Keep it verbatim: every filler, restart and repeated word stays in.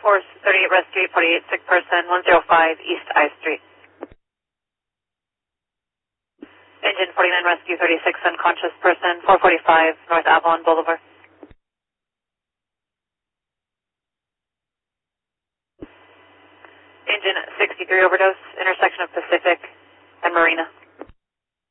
Force thirty-eight Rescue eight forty-eight, sick person, one oh five East I Street. Engine forty-nine Rescue thirty-six, unconscious person, four forty-five North Avalon Boulevard. Engine sixty-three overdose, intersection of Pacific and Marina.